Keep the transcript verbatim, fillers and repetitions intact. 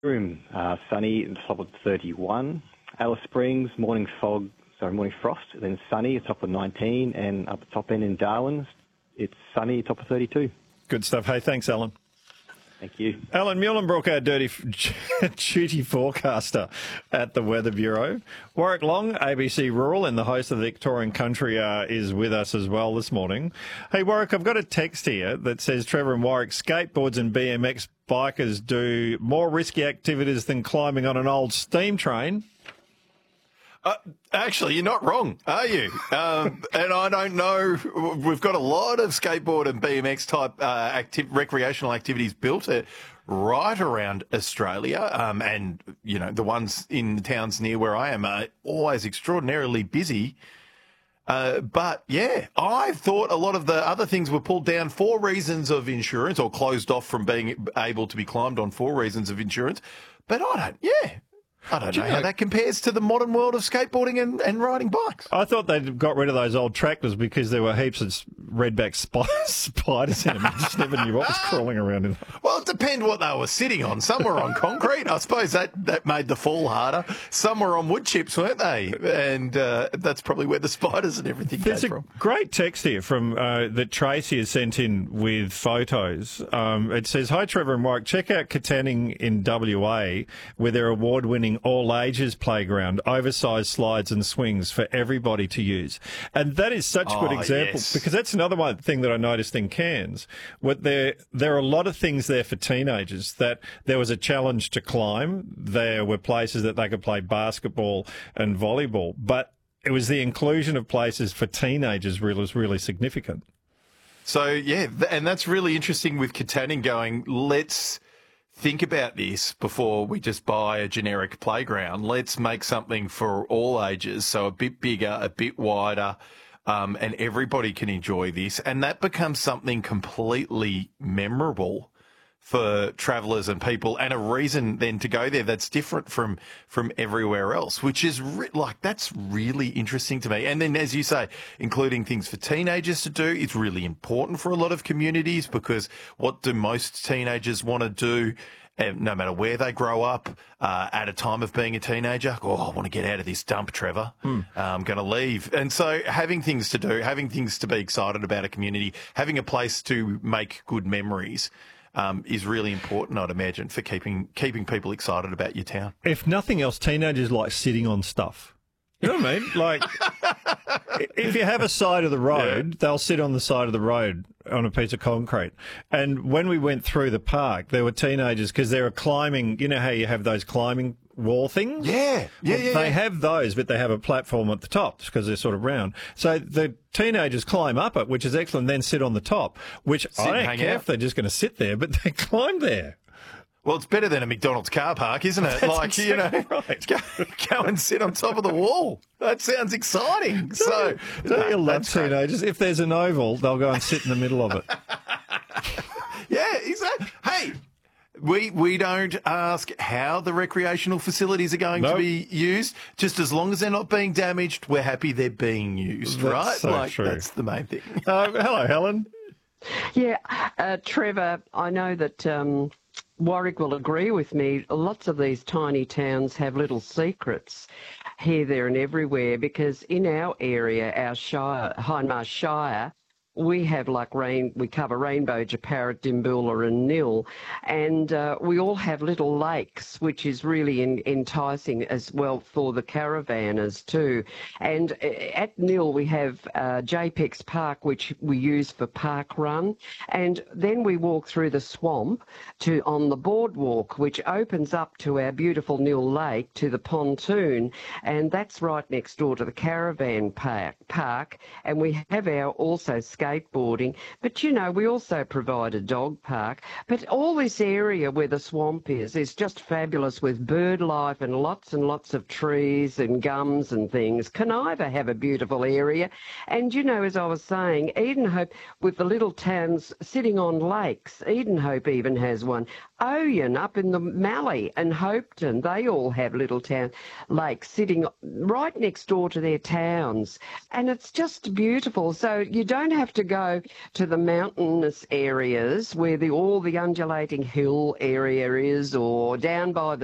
Room, uh, sunny, top of thirty-one. Alice Springs, morning fog, sorry, morning frost, then sunny, top of nineteen, and up the top end in Darwin, it's sunny, top of thirty-two. Good stuff. Hey, thanks, Alan. Thank you. Alan Muhlenbrook, our dirty duty forecaster at the Weather Bureau. Warwick Long, A B C Rural, and the host of the Victorian Country, uh, is with us as well this morning. Hey, Warwick, I've got a text here that says Trevor and Warwick, skateboards and B M X bikers do more risky activities than climbing on an old steam train. Uh, actually, you're not wrong, are you? Um, and I don't know. We've got a lot of skateboard and B M X type uh, active, recreational activities built uh, right around Australia. Um, and, you know, the ones in the towns near where I am are always extraordinarily busy. Uh, but, yeah, I thought a lot of the other things were pulled down for reasons of insurance or closed off from being able to be climbed on for reasons of insurance. But I don't, yeah. I don't know, know how that compares to the modern world of skateboarding and, and riding bikes. I thought they'd got rid of those old tractors because there were heaps of redback sp- spiders in them. I just never knew what was crawling around in them. Well, it depends what they were sitting on. Some were on concrete. I suppose that, that made the fall harder. Some were on wood chips, weren't they? And uh, that's probably where the spiders and everything There's came a from. Great text here from uh, that Tracy has sent in with photos. Um, it says, "Hi Trevor and Mike, check out Katanning in W A with their award-winning all ages playground, oversized slides and swings for everybody to use." And that is such a oh, good example yes. because that's another one thing that I noticed in Cairns. What there there are a lot of things there for teenagers. That there was a challenge to climb. There were places that they could play basketball and volleyball, but it was the inclusion of places for teenagers really was really significant. So yeah, and that's really interesting with Katanning going, let's think about this before we just buy a generic playground. Let's make something for all ages, so a bit bigger, a bit wider, um, and everybody can enjoy this. And that becomes something completely memorable for travellers and people, and a reason then to go there that's different from from everywhere else, which is re- like that's really interesting to me. And then, as you say, including things for teenagers to do, it's really important for a lot of communities because what do most teenagers want to do? And no matter where they grow up, uh, at a time of being a teenager, oh, I want to get out of this dump, Trevor. Mm. Uh, I'm going to leave. And so having things to do, having things to be excited about a community, having a place to make good memories um, is really important, I'd imagine, for keeping keeping people excited about your town. If nothing else, teenagers like sitting on stuff. You know what I mean? Like, if you have a side of the road, yeah. they'll sit on the side of the road on a piece of concrete. And when we went through the park, there were teenagers because they were climbing. You know how you have those climbing wall things? Yeah, yeah, well, yeah. They yeah. have those, but they have a platform at the top because they're sort of round. So the teenagers climb up it, which is excellent, then sit on the top, which sit I don't care out. if they're just going to sit there, but they climb there. Well, it's better than a McDonald's car park, isn't it? That's like, exactly you know, right. go, go and sit on top of the wall. That sounds exciting. Don't so, you, don't you love teenagers? Great. If there's an oval, they'll go and sit in the middle of it. Yeah, exactly. Hey, we we don't ask how the recreational facilities are going nope. to be used. Just as long as they're not being damaged, we're happy they're being used, that's right? So like, true. That's the main thing. Uh, hello, Helen. Yeah, uh, Trevor, I know that um, Warwick will agree with me. Lots of these tiny towns have little secrets here, there and everywhere because in our area, our Shire, Hindmarsh Shire, we have like rain, we cover Rainbow, Japarrit, Dimboola and Nil, and uh, we all have little lakes, which is really in, enticing as well for the caravanners too. And at Nil we have uh, J PEX Park, which we use for park run, and then we walk through the swamp to on the boardwalk, which opens up to our beautiful Nil Lake, to the pontoon, and that's right next door to the caravan park, park and we have our also skateboarding, but you know, we also provide a dog park. But all this area where the swamp is is just fabulous with bird life and lots and lots of trees and gums and things. Coniva have a beautiful area. And you know, as I was saying, Edenhope with the little towns sitting on lakes, Edenhope even has one. Oyen up in the Mallee and Hopeton, they all have little town lakes sitting right next door to their towns. And it's just beautiful. So you don't have to go to the mountainous areas where the, all the undulating hill area is, or down by the